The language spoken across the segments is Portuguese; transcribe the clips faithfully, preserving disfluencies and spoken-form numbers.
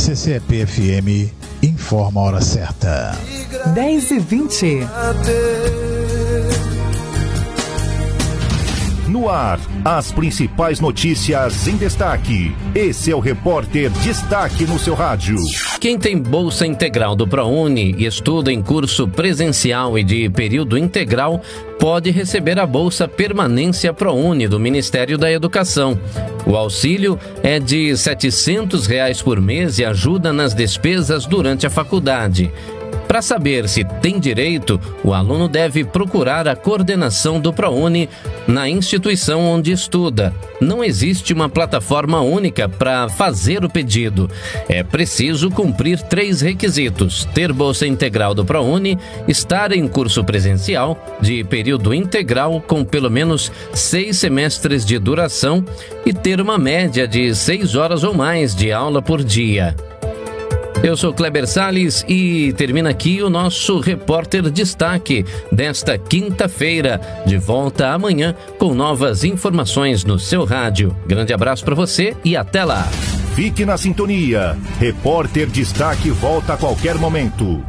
C C P F M informa a hora certa. dez e vinte. No ar, as principais notícias em destaque. Esse é o Repórter Destaque no seu rádio. Quem tem bolsa integral do ProUni e estuda em curso presencial e de período integral pode receber a Bolsa Permanência ProUni do Ministério da Educação. O auxílio é de setecentos reais por mês e ajuda nas despesas durante a faculdade. Para saber se tem direito, o aluno deve procurar a coordenação do ProUni na instituição onde estuda. Não existe uma plataforma única para fazer o pedido. É preciso cumprir três requisitos: ter bolsa integral do ProUni, estar em curso presencial de período integral com pelo menos seis semestres de duração e ter uma média de seis horas ou mais de aula por dia. Eu sou Kleber Salles e termina aqui o nosso Repórter Destaque desta quinta-feira. De volta amanhã com novas informações no seu rádio. Grande abraço para você e até lá. Fique na sintonia. Repórter Destaque volta a qualquer momento.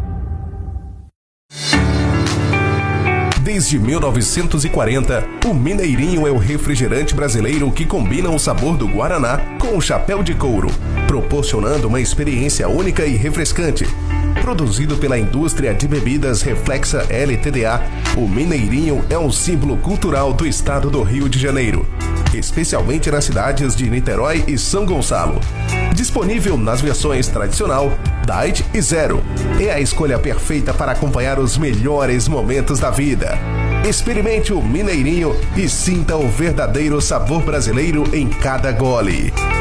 Desde mil novecentos e quarenta, o Mineirinho é o refrigerante brasileiro que combina o sabor do Guaraná com o chapéu de couro, proporcionando uma experiência única e refrescante. Produzido pela indústria de bebidas Reflexa L T D A, o Mineirinho é um símbolo cultural do estado do Rio de Janeiro, especialmente nas cidades de Niterói e São Gonçalo. Disponível nas versões tradicional, Diet e Zero. É a escolha perfeita para acompanhar os melhores momentos da vida. Experimente o Mineirinho e sinta o verdadeiro sabor brasileiro em cada gole.